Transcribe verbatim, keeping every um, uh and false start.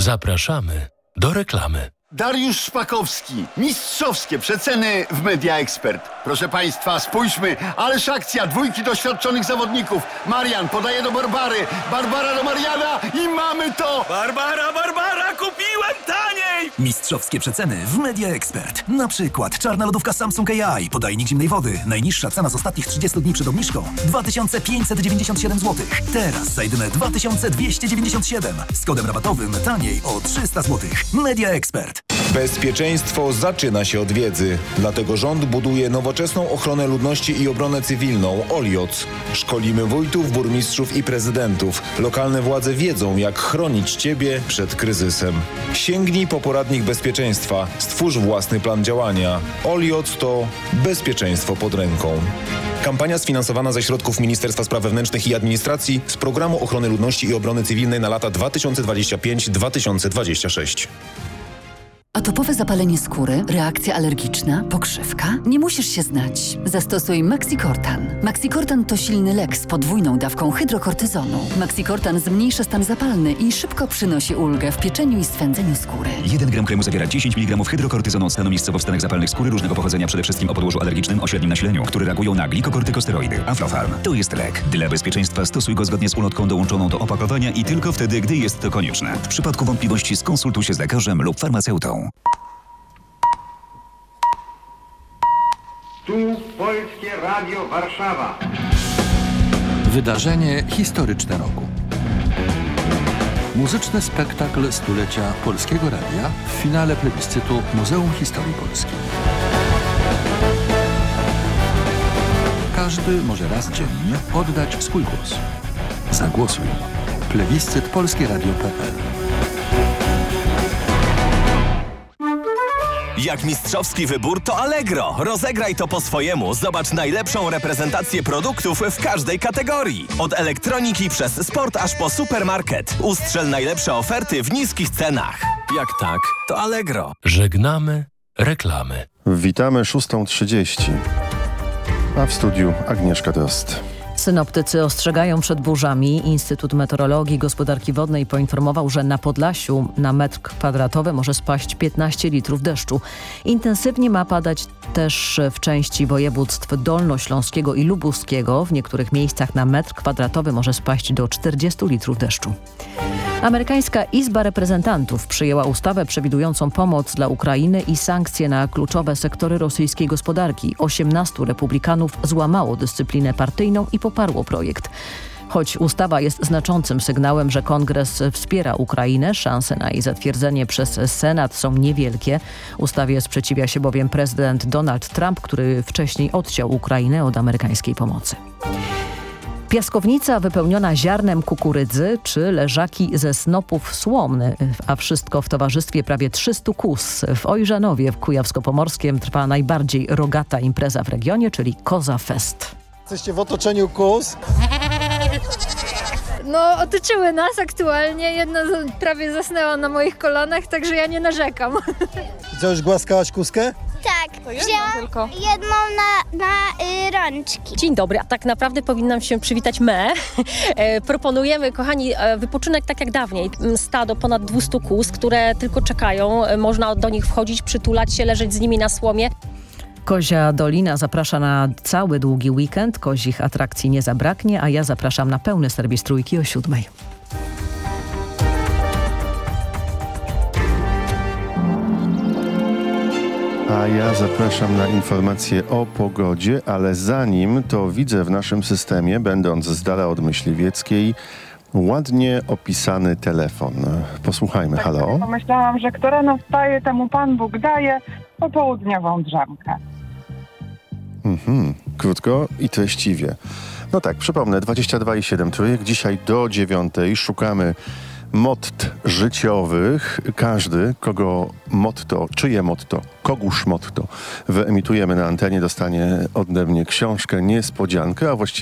Zapraszamy do reklamy. Dariusz Szpakowski. Mistrzowskie przeceny w Media Expert. Proszę Państwa, spójrzmy. Ależ akcja. Dwójki doświadczonych zawodników. Marian podaje do Barbary. Barbara do Mariana i mamy to! Barbara, Barbara, kupiłem taniej! Mistrzowskie przeceny w Media Expert. Na przykład czarna lodówka Samsung A I, podajnik zimnej wody. Najniższa cena z ostatnich trzydziestu dni przed obniżką dwa tysiące pięćset dziewięćdziesiąt siedem złotych. Teraz za jedyne dwa tysiące dwieście dziewięćdziesiąt siedem. Z kodem rabatowym taniej o trzysta złotych. Media Expert. Bezpieczeństwo zaczyna się od wiedzy. Dlatego rząd buduje nowoczesną ochronę ludności i obronę cywilną O L I O C. Szkolimy wójtów, burmistrzów i prezydentów. Lokalne władze wiedzą, jak chronić Ciebie przed kryzysem. Sięgnij po poradnik bezpieczeństwa. Stwórz własny plan działania. O L I O C to bezpieczeństwo pod ręką. Kampania sfinansowana ze środków Ministerstwa Spraw Wewnętrznych i Administracji z Programu Ochrony Ludności i Obrony Cywilnej na lata dwa tysiące dwudziesty piąty do dwa tysiące dwudziestego szóstego. Atopowe zapalenie skóry, reakcja alergiczna, pokrzywka? Nie musisz się znać. Zastosuj Maxicortan. Maxicortan to silny lek z podwójną dawką hydrokortyzonu. Maxicortan zmniejsza stan zapalny i szybko przynosi ulgę w pieczeniu i swędzeniu skóry. jeden gram kremu zawiera dziesięć miligramów hydrokortyzonu od stanu miejscowo w stanach zapalnych skóry różnego pochodzenia, przede wszystkim o podłożu alergicznym o średnim nasileniu, które reagują na glikokortykosteroidy. Aflofarm to jest lek. Dla bezpieczeństwa stosuj go zgodnie z ulotką dołączoną do opakowania i tylko wtedy, gdy jest to konieczne. W przypadku wątpliwości skonsultuj się z lekarzem lub farmaceutą. Tu Polskie Radio Warszawa. Wydarzenie historyczne roku. Muzyczny spektakl stulecia Polskiego Radia w finale plebiscytu Muzeum Historii Polski. Każdy może raz dziennie oddać swój głos. Zagłosuj. Plebiscyt polskie radio kropka p l. Jak mistrzowski wybór, to Allegro. Rozegraj to po swojemu. Zobacz najlepszą reprezentację produktów w każdej kategorii. Od elektroniki przez sport aż po supermarket. Ustrzel najlepsze oferty w niskich cenach. Jak tak, to Allegro. Żegnamy reklamy. Witamy szósta trzydzieści. A w studiu Agnieszka Drost. Synoptycy ostrzegają przed burzami. Instytut Meteorologii i Gospodarki Wodnej poinformował, że na Podlasiu na metr kwadratowy może spaść piętnaście litrów deszczu. Intensywnie ma padać też w części województw dolnośląskiego i lubuskiego. W niektórych miejscach na metr kwadratowy może spaść do czterdziestu litrów deszczu. Amerykańska Izba Reprezentantów przyjęła ustawę przewidującą pomoc dla Ukrainy i sankcje na kluczowe sektory rosyjskiej gospodarki. osiemnastu republikanów złamało dyscyplinę partyjną i poparło projekt. Choć ustawa jest znaczącym sygnałem, że Kongres wspiera Ukrainę, szanse na jej zatwierdzenie przez Senat są niewielkie. Ustawie sprzeciwia się bowiem prezydent Donald Trump, który wcześniej odciął Ukrainę od amerykańskiej pomocy. Piaskownica wypełniona ziarnem kukurydzy czy leżaki ze snopów słomny, a wszystko w towarzystwie prawie trzystu kóz. W Ojrzanowie w Kujawsko-Pomorskiem trwa najbardziej rogata impreza w regionie, czyli Koza Fest. Jesteście w otoczeniu kóz? No, otoczyły nas aktualnie. Jedna prawie zasnęła na moich kolanach, także ja nie narzekam. I co, już głaskałaś kózkę? Tak, wzięłam tylko jedną na, na y, rączki. Dzień dobry, a tak naprawdę powinnam się przywitać me. E, proponujemy, kochani, e, wypoczynek tak jak dawniej. Stado ponad dwustu kóz, które tylko czekają. E, można do nich wchodzić, przytulać się, leżeć z nimi na słomie. Kozia Dolina zaprasza na cały długi weekend. Kozich atrakcji nie zabraknie, a ja zapraszam na pełny serwis Trójki o siódmej. A ja zapraszam na informacje o pogodzie, ale zanim to widzę w naszym systemie, będąc z dala od Myśliwieckiej, ładnie opisany telefon. Posłuchajmy, tak, halo? Pomyślałam, że kto rano wstaje, temu Pan Bóg daje popołudniową drzemkę. Mhm, krótko i treściwie. No tak, przypomnę, dwadzieścia dwa i siedem trójek, dzisiaj do dziewiątej szukamy motto życiowych. Każdy, kogo motto, czyje motto, kogóż motto wyemitujemy na antenie, dostanie ode mnie książkę, niespodziankę, a właściwie